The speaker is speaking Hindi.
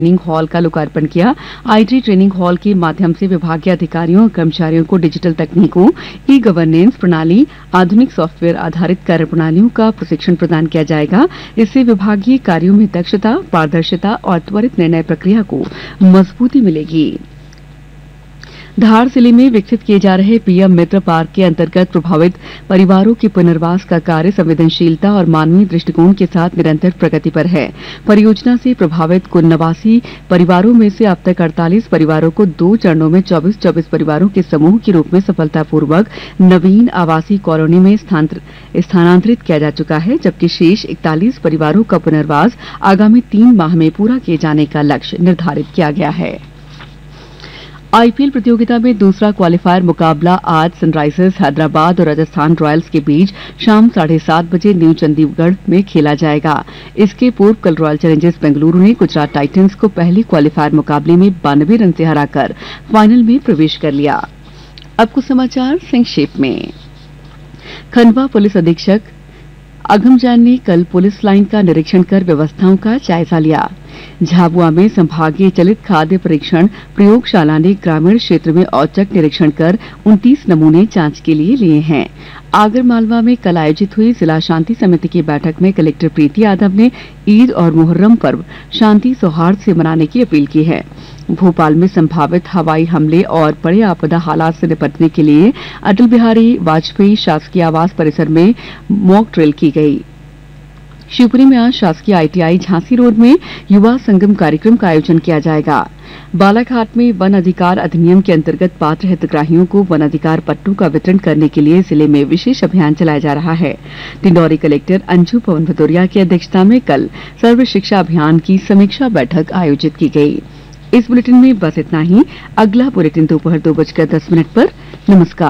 ट्रेनिंग हॉल का लोकार्पण किया। आईटी ट्रेनिंग हॉल के माध्यम से विभागीय अधिकारियों और कर्मचारियों को डिजिटल तकनीकों, ई गवर्नेंस प्रणाली, आधुनिक सॉफ्टवेयर आधारित कार्य प्रणालियों का प्रशिक्षण प्रदान किया जाएगा। इससे विभागीय कार्यों में दक्षता, पारदर्शिता और त्वरित निर्णय प्रक्रिया को मजबूती मिलेगी। धार जिले में विकसित किए जा रहे पीएम मित्र पार्क के अंतर्गत प्रभावित परिवारों के पुनर्वास का कार्य संवेदनशीलता और मानवीय दृष्टिकोण के साथ निरंतर प्रगति पर है। परियोजना से प्रभावित कुल 89 परिवारों में से अब तक 48 परिवारों को 2 चरणों में 24-24 परिवारों के समूह के रूप में सफलतापूर्वक नवीन आवासीय कॉलोनी में स्थानांतरित किया जा चुका है, जबकि शेष 41 परिवारों का पुनर्वास आगामी 3 माह में पूरा किए जाने का लक्ष्य निर्धारित किया गया है। आईपीएल प्रतियोगिता में दूसरा क्वालिफायर मुकाबला आज सनराइजर्स हैदराबाद और राजस्थान रॉयल्स के बीच शाम 7:30 बजे न्यू चंडीगढ़ में खेला जाएगा। इसके पूर्व कल रॉयल चैलेंजर्स बेंगलुरु ने गुजरात टाइटंस को पहले क्वालिफायर मुकाबले में 92 रन से हराकर फाइनल में प्रवेश कर लिया। अब कुछ समाचार संक्षेप में। खंडवा पुलिस अधीक्षक अगम जैन ने कल पुलिस लाइन का निरीक्षण कर व्यवस्थाओं का जायजा लिया। झाबुआ में संभागीय चलित खाद्य परीक्षण प्रयोगशाला ने ग्रामीण क्षेत्र में औचक निरीक्षण कर 29 नमूने जांच के लिए लिए हैं। आगरमालवा में कल आयोजित हुई जिला शांति समिति की बैठक में कलेक्टर प्रीति यादव ने ईद और मुहर्रम पर्व शांति सौहार्द से मनाने की अपील की है। भोपाल में संभावित हवाई हमले और बड़े आपदा हालात से निपटने के लिए अटल बिहारी वाजपेयी शासकीय आवास परिसर में मॉक ड्रिल की गई। शिवपुरी में आज शासकीय आईटीआई झांसी रोड में युवा संगम कार्यक्रम का आयोजन किया जाएगा। बालाघाट में वन अधिकार अधिनियम के अंतर्गत पात्र हितग्राहियों को वन अधिकार पट्टों का वितरण करने के लिए जिले में विशेष अभियान चलाया जा रहा है। डिंडौरी कलेक्टर अंजू पवन भदौरिया की अध्यक्षता में कल सर्व शिक्षा अभियान की समीक्षा बैठक आयोजित की गई। इस बुलेटिन में बस इतना ही। अगला बुलेटिन दोपहर 2:10 पर। नमस्कार।